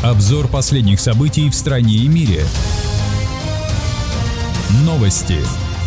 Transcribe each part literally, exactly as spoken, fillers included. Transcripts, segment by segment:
Обзор последних событий в стране и мире. Новости.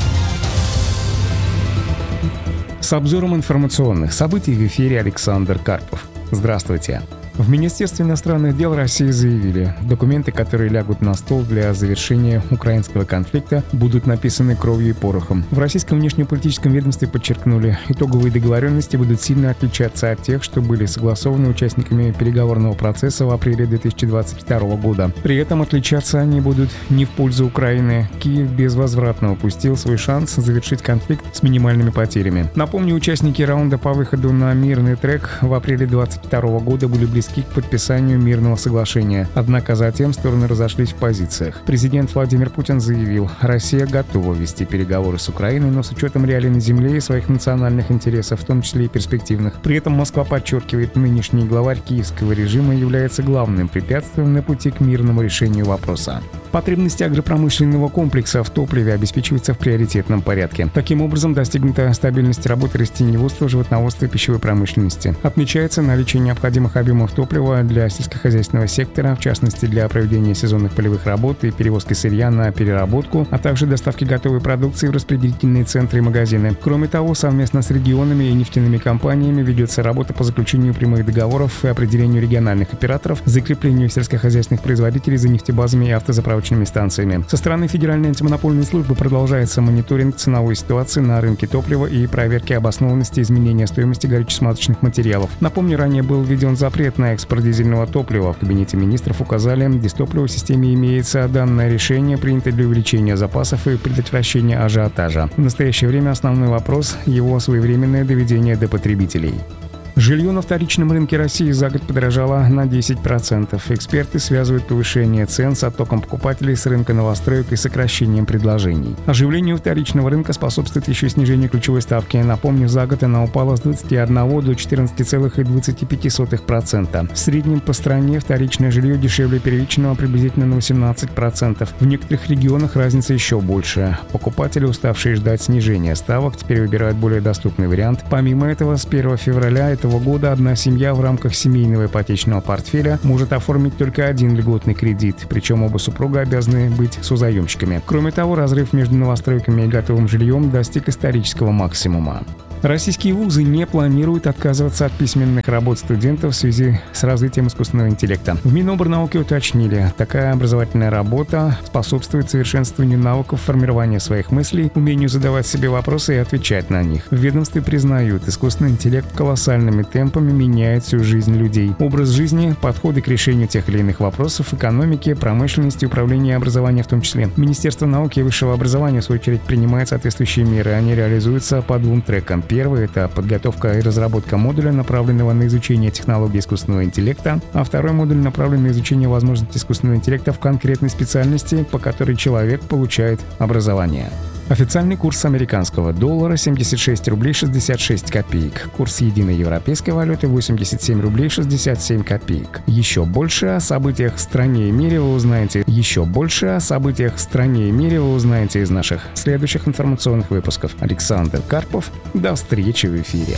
С обзором информационных событий в эфире Александр Карпов. Здравствуйте. В Министерстве иностранных дел России заявили, документы, которые лягут на стол для завершения украинского конфликта, будут написаны кровью и порохом. В российском внешнеполитическом ведомстве подчеркнули, итоговые договоренности будут сильно отличаться от тех, что были согласованы участниками переговорного процесса в апреле две тысячи двадцать второго года. При этом отличаться они будут не в пользу Украины. Киев безвозвратно упустил свой шанс завершить конфликт с минимальными потерями. Напомню, участники раунда по выходу на мирный трек в апреле две тысячи двадцать второго года были близки к подписанию мирного соглашения. Однако затем стороны разошлись в позициях. Президент Владимир Путин заявил, Россия готова вести переговоры с Украиной, но с учетом реалий на земле и своих национальных интересов, в том числе и перспективных. При этом Москва подчеркивает, нынешний главарь киевского режима является главным препятствием на пути к мирному решению вопроса. Потребности агропромышленного комплекса в топливе обеспечиваются в приоритетном порядке. Таким образом, достигнута стабильность работы растениеводства, животноводства и пищевой промышленности. Отмечается наличие необходимых объемов топлива для сельскохозяйственного сектора, в частности для проведения сезонных полевых работ и перевозки сырья на переработку, а также доставки готовой продукции в распределительные центры и магазины. Кроме того, совместно с регионами и нефтяными компаниями ведется работа по заключению прямых договоров и определению региональных операторов, закреплению сельскохозяйственных производителей за нефтебазами и автозаправками станциями. Со стороны Федеральной антимонопольной службы продолжается мониторинг ценовой ситуации на рынке топлива и проверки обоснованности изменения стоимости горюче-смазочных материалов. Напомню, ранее был введен запрет на экспорт дизельного топлива. В Кабинете министров указали, дистопливо в системе имеется данное решение, принято для увеличения запасов и предотвращения ажиотажа. В настоящее время основной вопрос – его своевременное доведение до потребителей. Жилье на вторичном рынке России за год подорожало на десять процентов. Эксперты связывают повышение цен с оттоком покупателей с рынка новостроек и сокращением предложений. Оживлению вторичного рынка способствует еще и снижение ключевой ставки. Напомню, за год она упала с двадцати одного до четырнадцати целых двадцати пяти сотых процента. В среднем по стране вторичное жилье дешевле первичного приблизительно на восемнадцать процентов. В некоторых регионах разница еще больше. Покупатели, уставшие ждать снижения ставок, теперь выбирают более доступный вариант. Помимо этого, с первого февраля этого года одна семья в рамках семейного ипотечного портфеля может оформить только один льготный кредит, причем оба супруга обязаны быть созаемщиками. Кроме того, разрыв между новостройками и готовым жильем достиг исторического максимума. Российские вузы не планируют отказываться от письменных работ студентов в связи с развитием искусственного интеллекта. В Минобрнауки уточнили, такая образовательная работа способствует совершенствованию навыков формирования своих мыслей, умению задавать себе вопросы и отвечать на них. В ведомстве признают, искусственный интеллект колоссальными темпами меняет всю жизнь людей. Образ жизни, подходы к решению тех или иных вопросов, экономики, промышленности, управления и образования в том числе. Министерство науки и высшего образования, в свою очередь, принимает соответствующие меры. Они реализуются по двум трекам. Первый – это подготовка и разработка модуля, направленного на изучение технологий искусственного интеллекта, а второй модуль направлен на изучение возможностей искусственного интеллекта в конкретной специальности, по которой человек получает образование. Официальный курс американского доллара – семьдесят шесть рублей шестьдесят шесть копеек. Курс единой европейской валюты – восемьдесят семь рублей шестьдесят семь копеек. Еще больше о событиях в стране и мире вы узнаете. Еще больше о событиях в стране и мире вы узнаете из наших следующих информационных выпусков. Александр Карпов. До встречи в эфире.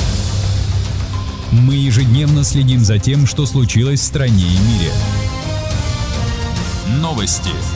Мы ежедневно следим за тем, что случилось в стране и мире. Новости.